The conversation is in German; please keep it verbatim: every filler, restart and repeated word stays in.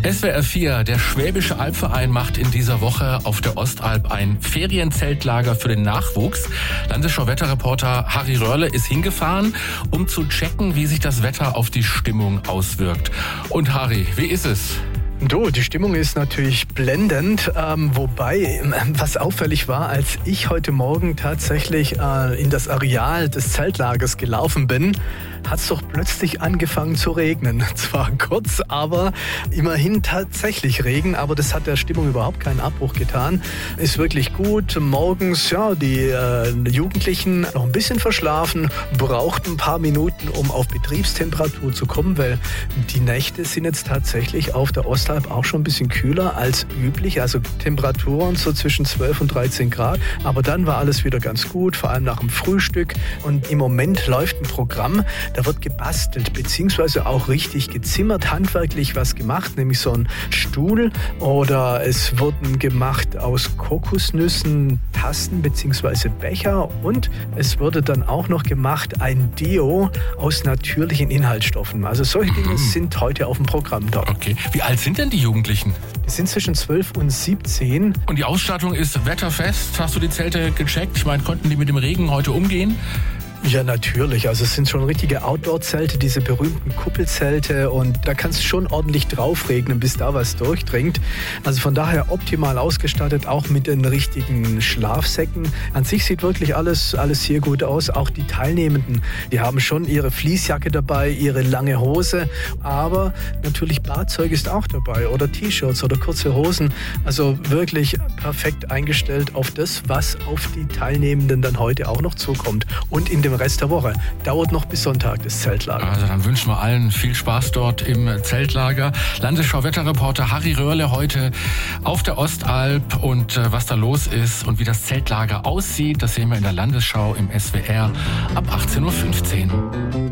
S W R vier, der Schwäbische Albverein, macht in dieser Woche auf der Ostalb ein Ferienzeltlager für den Nachwuchs. Landesschau-Wetterreporter Harry Röhrle ist hingefahren, um zu checken, wie sich das Wetter auf die Stimmung auswirkt. Und Harry, wie ist es? Du, die Stimmung ist natürlich blendend, ähm, wobei, was auffällig war, als ich heute Morgen tatsächlich äh, in das Areal des Zeltlagers gelaufen bin, hat es doch plötzlich angefangen zu regnen. Zwar kurz, aber immerhin tatsächlich Regen, aber das hat der Stimmung überhaupt keinen Abbruch getan. Ist wirklich gut. Morgens, ja, die äh, Jugendlichen noch ein bisschen verschlafen, brauchten ein paar Minuten, um auf Betriebstemperatur zu kommen, weil die Nächte sind jetzt tatsächlich auf der Ostalb auch schon ein bisschen kühler als üblich. Also Temperaturen so zwischen zwölf und dreizehn Grad. Aber dann war alles wieder ganz gut, vor allem nach dem Frühstück. Und im Moment läuft ein Programm, da wird gebastelt, beziehungsweise auch richtig gezimmert, handwerklich was gemacht, nämlich so ein Stuhl, oder es wurden gemacht aus Kokosnüssen Tassen beziehungsweise Becher, und es wurde dann auch noch gemacht ein Deo aus natürlichen Inhaltsstoffen. Also solche Dinge mhm. sind heute auf dem Programm dort. Okay. Wie alt sind denn die Jugendlichen? Die sind zwischen zwölf und siebzehn. Und die Ausstattung ist wetterfest? Hast du die Zelte gecheckt? Ich meine, konnten die mit dem Regen heute umgehen? Ja, natürlich. Also es sind schon richtige Outdoor-Zelte, diese berühmten Kuppelzelte, und da kann es schon ordentlich drauf regnen, bis da was durchdringt. Also von daher optimal ausgestattet, auch mit den richtigen Schlafsäcken. An sich sieht wirklich alles, alles hier gut aus. Auch die Teilnehmenden, die haben schon ihre Fließjacke dabei, ihre lange Hose, aber natürlich Badzeug ist auch dabei oder T-Shirts oder kurze Hosen. Also wirklich perfekt eingestellt auf das, was auf die Teilnehmenden dann heute auch noch zukommt. Und in dem Rest der Woche. Dauert noch bis Sonntag das Zeltlager. Also dann wünschen wir allen viel Spaß dort im Zeltlager. Landesschau-Wetterreporter Harry Röhrle heute auf der Ostalb, und äh, was da los ist und wie das Zeltlager aussieht, das sehen wir in der Landesschau im S W R ab achtzehn Uhr fünfzehn.